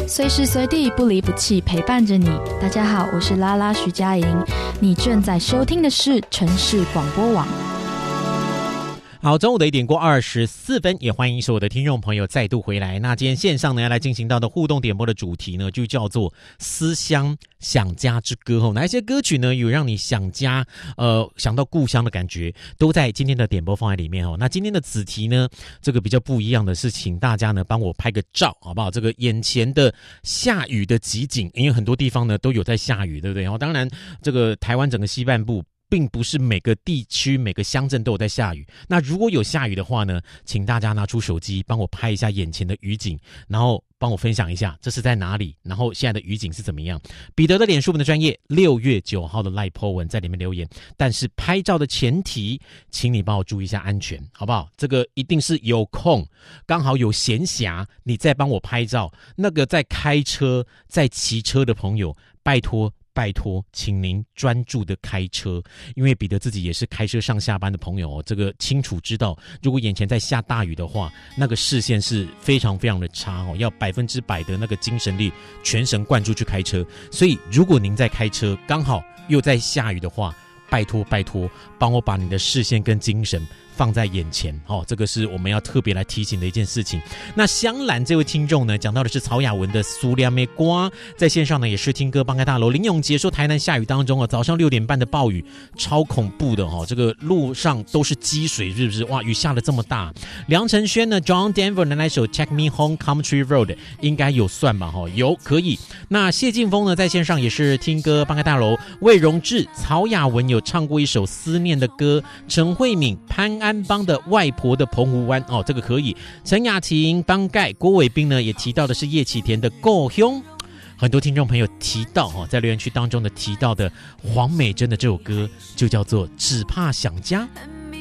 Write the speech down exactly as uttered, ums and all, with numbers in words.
随时随地不离不弃陪伴着你。大家好，我是拉拉徐佳莹，你正在收听的是城市广播网。 好，中午的一点过二十四分，也欢迎所有的听众朋友再度回来。那今天线上呢要来进行到的互动点播的主题呢，就叫做思乡想家之歌哦。哪一些歌曲呢有让你想家，呃，想到故乡的感觉，都在今天的点播放在里面哦。那今天的子题呢，这个比较不一样的是，请大家呢帮我拍个照，好不好？这个眼前的下雨的集景，因为很多地方呢都有在下雨，对不对？哦，当然，这个台湾整个西半部，并不是每个地区每个乡镇都有在下雨。那如果有下雨的话呢，请大家拿出手机帮我拍一下眼前的雨景，然后帮我分享一下这是在哪里，然后现在的雨景是怎么样。彼得的脸书文的专页六月九号的 Live po 文在里面留言，但是拍照的前提请你帮我注意一下安全，好不好？这个一定是有空刚好有闲暇你再帮我拍照。那个在开车在骑车的朋友，拜托拜托，请您专注的开车，因为彼得自己也是开车上下班的朋友哦，这个清楚知道，如果眼前在下大雨的话，那个视线是非常非常的差哦，要百分之百的那个精神力，全神贯注去开车。所以，如果您在开车，刚好又在下雨的话，拜托拜托，帮我把你的视线跟精神放在眼前哦，这个是我们要特别来提醒的一件事情。那香兰这位听众呢，讲到的是曹雅文的苏良梅瓜，在线上呢也是听歌帮开大楼。林永杰说，台南下雨当中啊，早上六点半的暴雨超恐怖的哦，这个路上都是积水，是不是？哇，雨下得这么大。梁承轩呢 ，John Denver 的那首 Take Me Home Country Road 应该有算吧？哈、哦，有可以。那谢劲峰呢，在线上也是听歌帮开大楼。魏荣志、曹雅文有唱过一首思念的歌，陈慧敏、潘安邦的外婆的澎湖湾哦，这个可以。陈雅婷、邦盖、郭伟斌呢也提到的是叶启田的故乡。很多听众朋友提到哦，在留言区当中的提到的黄美珍的这首歌就叫做《只怕想家》。